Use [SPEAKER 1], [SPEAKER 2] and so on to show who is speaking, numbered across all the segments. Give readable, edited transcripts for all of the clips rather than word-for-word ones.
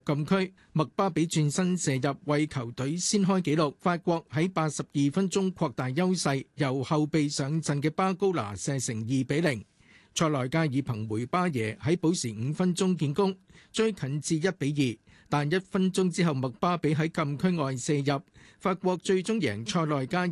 [SPEAKER 1] 禁區，麥巴比轉身射入，為球隊先開紀錄。法國喺82分鐘擴大優勢，由後備上陣嘅巴高拿射成2-0。塞內加爾憑梅巴耶喺補時5分鐘建功，追近至1-2。但1分鐘之後，麥巴比喺禁區外射入，法國最終贏塞內加爾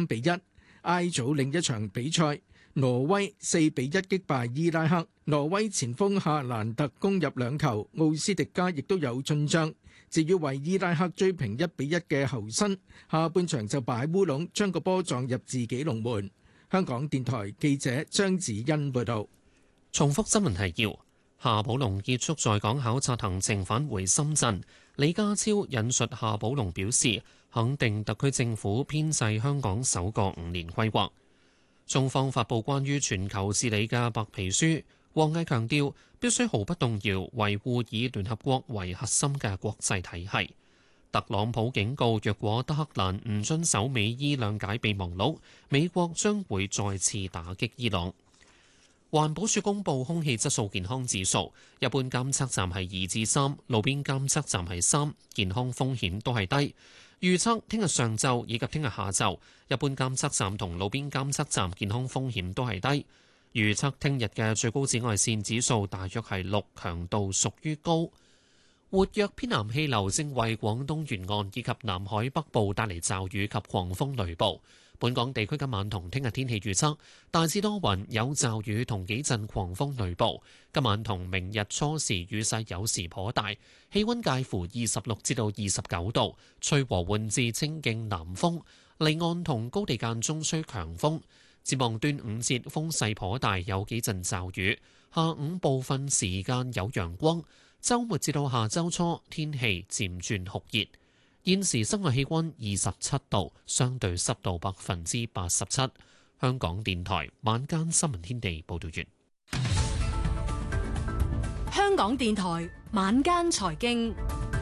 [SPEAKER 1] 3-1。I 組另一場比賽，挪威4-1擊敗伊拉克。挪威前鋒夏蘭特攻入2球，奧斯迪加亦都有進帳。至於為伊拉克追平1-1嘅侯辛，下半場就擺烏龍，將個波撞入自己龍門。香港電台記者張子欣報道。
[SPEAKER 2] 重複新聞提要：夏寶龍結束在港考察行程返回深圳。李家超引述夏寶龍表示，肯定特區政府編製香港首個5年規劃。中方發布關於全球治理嘅白皮書。王毅強調，必須毫不動搖維護以聯合國為核心嘅國際體系。特朗普警告，若果德黑蘭唔遵守美伊諒解備忘錄，美國將會再次打擊伊朗。環保署公布空氣質素健康指數，一般監測站係2至3，路邊監測站係3，健康風險都係低。預測聽日上晝以及聽日下晝，一般監測站同路邊監測站健康風險都係低。預測聽日嘅最高紫外線指數大約係6，強度屬於高。活躍偏南氣流正為廣東沿岸以及南海北部帶嚟驟雨及狂風雷暴。本港地區今晚同聽日天氣預測大致多雲，有驟雨同幾陣狂風雷暴。今晚同明日初時雨勢有時頗大，氣溫介乎26至到29度，吹和緩至清勁南風，離岸同高地間中吹強風。展望端午節風勢頗大，有幾陣驟雨。下午部分時間有陽光，週末至到下週初天氣漸轉酷熱。現時室外氣溫27度，相對濕度87%。香港電台晚間新聞天地報道完。
[SPEAKER 3] 香港電台晚間財經。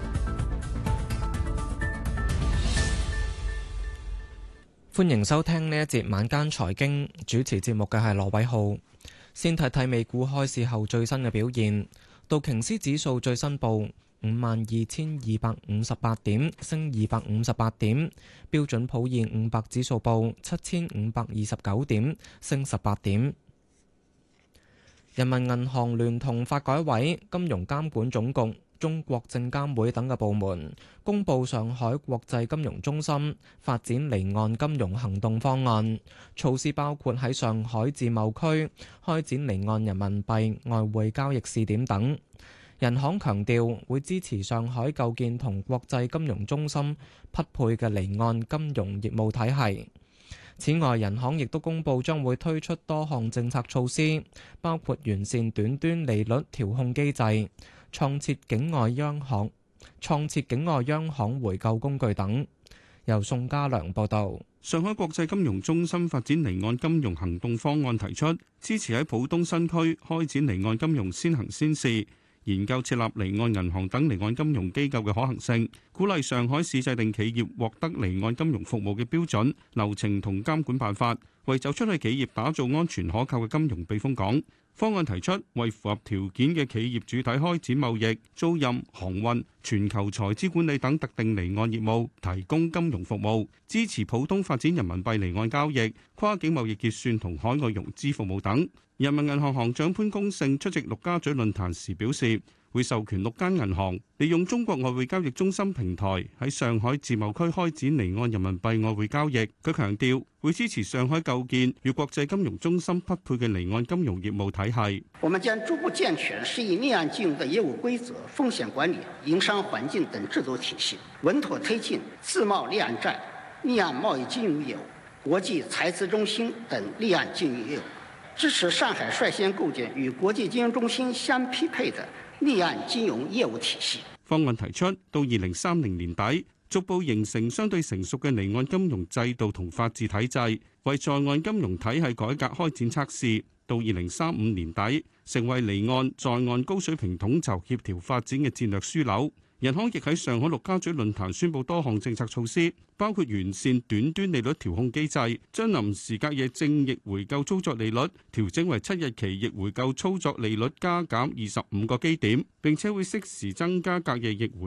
[SPEAKER 4] 歡迎收聽呢一節晚間財經，主持節目嘅係羅偉浩。先睇睇美股開市後最新嘅表現，道瓊斯指數最新報52,258點，升258點；標準普爾500指數報7,529點，升18點。人民銀行聯同發改委、金融監管總局、中國證監會等嘅部門公布上海國際金融中心發展離岸金融行動方案，措施包括喺上海自貿區開展離岸人民幣外匯交易試點等。人行強調會支持上海構建同國際金融中心匹配嘅離岸金融業務體系。此外，人行亦都公布將會推出多項政策措施，包括完善短端利率調控機制、創設境外央行回購工具等。由宋家良報導。
[SPEAKER 5] 上海國際金融中心發展離岸金融行動方案提出，支持喺浦東新區開展離岸金融先行先試，研究設立離岸銀行等離岸金融機構嘅可行性，鼓勵上海市制定企業獲得離岸金融服務嘅標準、流程同監管辦法，為走出去企業打造安全可靠嘅金融避風港。方案提出，為符合條件嘅企業主體開展貿易、租賃、航運、全球財資管理等特定離岸業務，提供金融服務，支持浦東發展人民幣離岸交易、跨境貿易結算同海外融資服務等。人民銀行行長潘功勝出席陸家嘴論壇時表示，會授權6間銀行利用中國外匯交易中心平台喺上海自貿區開展離岸人民幣外匯交易。佢強調會支持上海構建與國際金融中心匹配嘅離岸金融業務體系。
[SPEAKER 6] 我們將逐步健全適宜離岸金融的業務規則、風險管理、營商環境等制度體系，穩妥推進自貿離岸債、離岸貿易金融業務、國際財資中心等離岸金融業務，支持上海率先構建與國際金融中心相匹配的離岸金融業務體系。
[SPEAKER 5] 方案提出，到2030年底，逐步形成相對成熟嘅離岸金融制度同法治體制，為在岸金融體系改革開展測試。到2035年底，成為離岸在岸高水平統籌協調發展嘅戰略樞紐。 人行亦喺上海陸家嘴論壇宣布多項政策措施，包括完善短端利率調控機制，將臨時隔夜正逆回購操作利率調整為7日期逆回購操作利率加減25個基點，並且會適時增加隔夜逆回